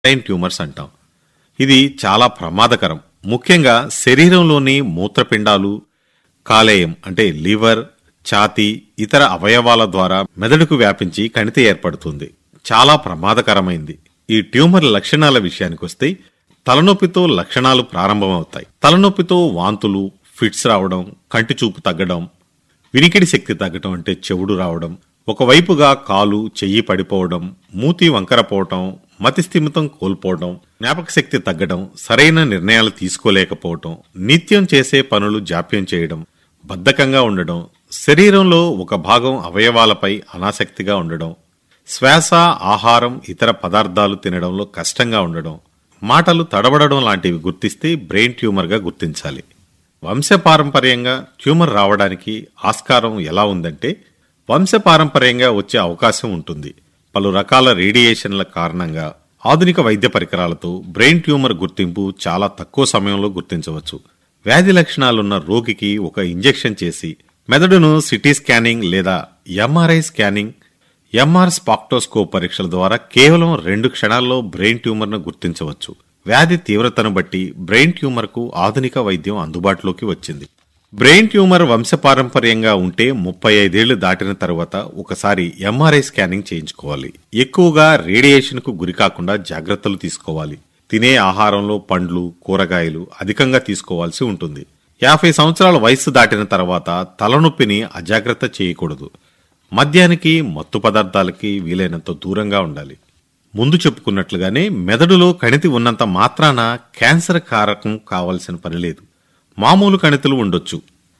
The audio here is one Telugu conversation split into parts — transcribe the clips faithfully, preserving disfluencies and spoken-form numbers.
బ్రెయిన్ ట్యూమర్స్ అంటాం. ఇది చాలా ప్రమాదకరం. ముఖ్యంగా శరీరంలోని మూత్రపిండాలు, కాలేయం అంటే లివర్, ఛాతీ, ఇతర అవయవాల ద్వారా మెదడుకు వ్యాపించి కణితి ఏర్పడుతుంది. చాలా ప్రమాదకరమైంది. ఈ ట్యూమర్ లక్షణాల విషయానికొస్తే తలనొప్పితో లక్షణాలు ప్రారంభమవుతాయి. తలనొప్పితో వాంతులు, ఫిట్స్ రావడం, కంటి చూపు తగ్గడం, వినికిడి శక్తి తగ్గడం అంటే చెవుడు రావడం, ఒకవైపుగా కాలు, చెయ్యి పడిపోవడం, మూతి వంకరపోవటం, మతిస్థిమితం కోల్పోవడం, జ్ఞాపక శక్తి తగ్గడం, సరైన నిర్ణయాలు తీసుకోలేకపోవటం, నిత్యం చేసే పనులు జాప్యం చేయడం, బద్ధకంగా ఉండడం, శరీరంలో ఒక భాగం అవయవాలపై అనాసక్తిగా ఉండడం, శ్వాస, ఆహారం, ఇతర పదార్థాలు తినడంలో కష్టంగా ఉండడం, మాటలు తడబడడం లాంటివి గుర్తిస్తే బ్రెయిన్ ట్యూమర్గా గుర్తించాలి. వంశపారంపర్యంగా ట్యూమర్ రావడానికి ఆస్కారం ఎలా ఉందంటే వంశపారంపర్యంగా వచ్చే అవకాశం ఉంటుంది. పలు రకాల రేడియేషన్ల కారణంగా ఆధునిక వైద్య పరికరాలతో బ్రెయిన్ ట్యూమర్ గుర్తింపు చాలా తక్కువ సమయంలో గుర్తించవచ్చు. వ్యాధి లక్షణాలున్న రోగికి ఒక ఇంజెక్షన్ చేసి మెదడును సిటీ స్కానింగ్ లేదా ఎంఆర్ఐ స్కానింగ్, ఎంఆర్ స్పాక్టోస్కోప్ పరీక్షల ద్వారా కేవలం రెండు క్షణాల్లో బ్రెయిన్ ట్యూమర్ను గుర్తించవచ్చు. వ్యాధి తీవ్రతను బట్టి బ్రెయిన్ ట్యూమర్కు ఆధునిక వైద్యం అందుబాటులోకి వచ్చింది. బ్రెయిన్ ట్యూమర్ వంశపారంపర్యంగా ఉంటే ముప్పై ఐదేళ్లు దాటిన తర్వాత ఒకసారి ఎంఆర్ఐ స్కానింగ్ చేయించుకోవాలి. ఎక్కువగా రేడియేషన్కు గురికాకుండా జాగ్రత్తలు తీసుకోవాలి. తినే ఆహారంలో పండ్లు, కూరగాయలు అధికంగా తీసుకోవాల్సి ఉంటుంది. యాభై సంవత్సరాల వయస్సు దాటిన తర్వాత తలనొప్పిని అజాగ్రత్త చేయకూడదు. మద్యానికి, మత్తు పదార్థాలకి వీలైనంత దూరంగా ఉండాలి. ముందు చెప్పుకున్నట్లుగానే మెదడులో కణితి ఉన్నంత మాత్రాన క్యాన్సర్ కారకం కావాల్సిన పనిలేదు. మామూలు కణితులు ఉండొచ్చు.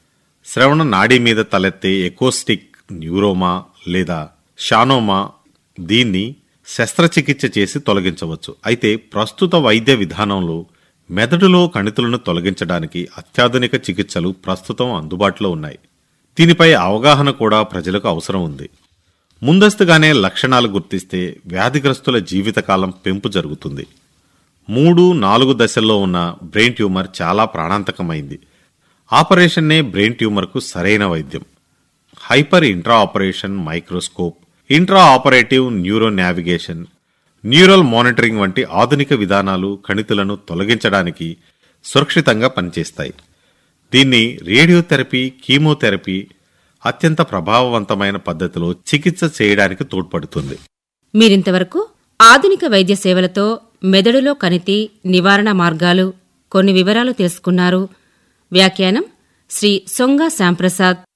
శ్రవణ నాడీ మీద తలెత్తే ఎకోస్టిక్ న్యూరోమా లేదా షానోమా, దీన్ని శస్త్రచికిత్స చేసి తొలగించవచ్చు. అయితే ప్రస్తుత వైద్య విధానంలో మెదడులో కణితులను తొలగించడానికి అత్యాధునిక చికిత్సలు ప్రస్తుతం అందుబాటులో ఉన్నాయి. దీనిపై అవగాహన కూడా ప్రజలకు అవసరం ఉంది. ముందస్తుగానే లక్షణాలు గుర్తిస్తే వ్యాధిగ్రస్తుల జీవితకాలం పెంపు జరుగుతుంది. మూడు నాలుగు దశల్లో ఉన్న బ్రెయిన్ ట్యూమర్ చాలా ప్రాణాంతకమైంది. ఆపరేషన్నే బ్రెయిన్ ట్యూమర్కు సరైన వైద్యం. Hyper intra operation microscope, intra operative neuro navigation, neural monitoring వంటి ఆధునిక విధానాలు కణితులను తొలగించడానికి సురక్షితంగా పనిచేస్తాయి. దీన్ని రేడియోథెరపీ, కీమోథెరపీ అత్యంత ప్రభావవంతమైన పద్ధతిలో చికిత్స చేయడానికి తోడ్పడుతుంది. మీరింతవరకు ఆధునిక వైద్య సేవలతో మెదడులో కణితి నివారణ మార్గాలు, కొన్ని వివరాలు తెలుసుకున్నారు. వ్యాఖ్యానం శ్రీ సొంగ శ్యాంప్రసాద్.